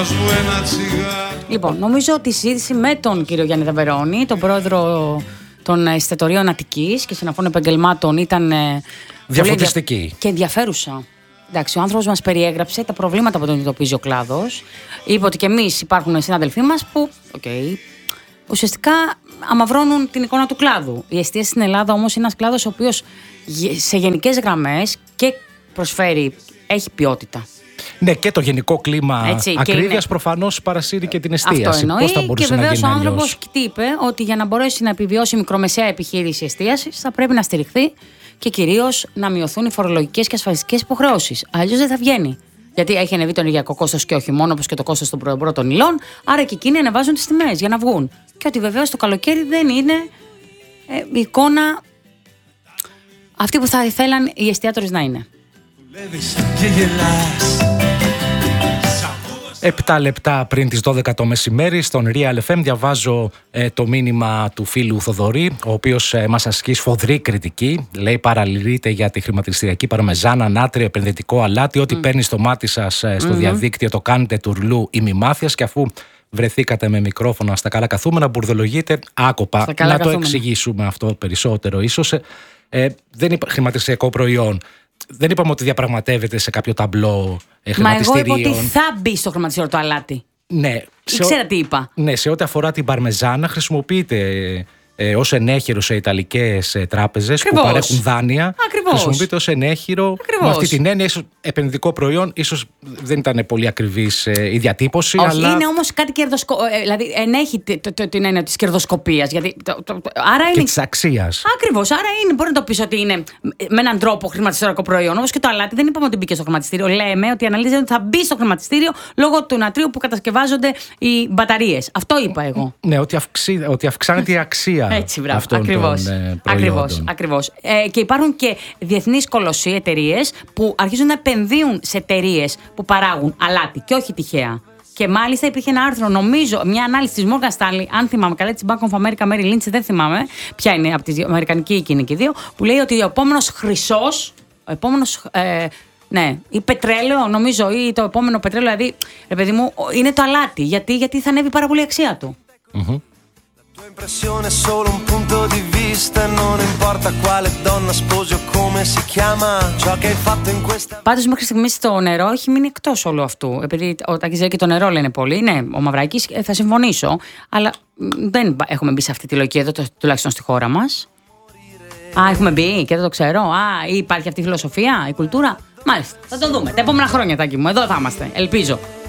Λοιπόν, νομίζω ότι η συζήτηση με τον κύριο Γιάννη Δαβερώνη, τον πρόεδρο των εστιατορίων Αττικής και συναφών επαγγελμάτων, ήταν διαφωτιστική και ενδιαφέρουσα. Εντάξει, ο άνθρωπος μας περιέγραψε τα προβλήματα που τον αντιμετωπίζει ο κλάδος. Είπε ότι και εμείς υπάρχουν συνάδελφοί μας που, ουσιαστικά αμαυρώνουν την εικόνα του κλάδου. Η εστίαση στην Ελλάδα όμως είναι ένας κλάδος ο οποίος σε γενικές γραμμές και προσφέρει, έχει ποιότητα. Ναι, και το γενικό κλίμα ακρίβειας προφανώς παρασύρει και την εστίαση. Αυτό εννοεί. Πώς θα μπορούσε και βεβαίως να γίνει ο άνθρωπος είπε ότι για να μπορέσει να επιβιώσει η μικρομεσαία επιχείρηση εστίασης θα πρέπει να στηριχθεί και κυρίως να μειωθούν οι φορολογικές και ασφαλιστικές υποχρεώσεις. Αλλιώς δεν θα βγαίνει. Γιατί έχει ανεβεί το ενεργειακό κόστος και όχι μόνο, όπως και το κόστος των πρώτων υλών. Άρα και εκείνοι ανεβάζουν τις τιμές για να βγουν. Και ότι βεβαίως το καλοκαίρι δεν είναι η εικόνα αυτή που θα ήθελαν οι εστιατόρες να είναι. 7 λεπτά πριν τις 12 το μεσημέρι στον Real FM διαβάζω το μήνυμα του φίλου Θοδωρή, ο οποίος μας ασκεί σφοδρή κριτική. Λέει: παραλυρείτε για τη χρηματιστηριακή παρμεζάνα, νάτριο, επενδυτικό αλάτι. Ό,τι παίρνει στο μάτι σας στο διαδίκτυο το κάνετε τουρλού ή μη μάθειας, και αφού βρεθήκατε με μικρόφωνα στα καλά καθούμενα, μπουρδολογείτε άκοπα. Να το εξηγήσουμε αυτό περισσότερο ίσως. Δεν είπα χρηματιστηριακό προϊόν. Δεν είπαμε ότι διαπραγματεύεται σε κάποιο ταμπλό χρηματιστηρίων. Μα εγώ είπα ότι θα μπει στο χρηματιστήριο το αλάτι. Ναι. Ήξερα τι είπα. Ναι, σε ό,τι αφορά την παρμεζάνα, χρησιμοποιείται ως ενέχειρο σε ιταλικές τράπεζες που παρέχουν δάνεια. Ακριβώς. Χρησιμοποιείται ως ενέχειρο. Με αυτή την έννοια, ίσως επενδυτικό προϊόν, ίσως δεν ήταν πολύ ακριβής η διατύπωση. Όχι, αλλά είναι όμως κάτι δηλαδή ενέχει την έννοια της κερδοσκοπίας. Άρα είναι... και της αξίας. Ακριβώς. Άρα μπορεί να το πεις ότι είναι με έναν τρόπο χρηματιστηριακό προϊόν. Όπως και το αλάτι, δεν είπαμε ότι μπήκε στο χρηματιστήριο. Λέμε ότι αναλύζεται ότι θα μπει στο χρηματιστήριο λόγω του νατρίου που κατασκευάζονται οι μπαταρίες. Αυτό είπα εγώ. Ναι, ότι αυξάνεται η αξία. Έτσι, μπράβο. Ακριβώς. Και υπάρχουν και διεθνείς κολοσσοί εταιρείες που αρχίζουν να επενδύουν σε εταιρείες που παράγουν αλάτι και όχι τυχαία. Και μάλιστα υπήρχε ένα άρθρο, νομίζω, μια ανάλυση της Morgan Stanley, αν θυμάμαι καλά, της Bank of America, Merrill Lynch, δεν θυμάμαι ποια είναι από τη αμερικανική εκείνη και δύο, που λέει ότι ο επόμενος χρυσός, ή πετρέλαιο, νομίζω, ή το επόμενο πετρέλαιο, δηλαδή, ρε παιδί μου, είναι το αλάτι. Γιατί θα ανέβει πάρα πολύ η αξία του. Πάντως μέχρι στιγμής το νερό έχει μείνει εκτός όλου αυτού. Επειδή ο Τάκης λέει και το νερό λένε πολύ. Ναι, ο Μαυράκης, θα συμφωνήσω. Αλλά δεν έχουμε μπει σε αυτή τη λογική εδώ, τουλάχιστον στη χώρα μας. Έχουμε μπει και δεν το ξέρω. Υπάρχει αυτή η φιλοσοφία, η κουλτούρα. Μάλιστα, θα το δούμε. Τα επόμενα χρόνια, Τάκη μου, εδώ θα είμαστε. Ελπίζω.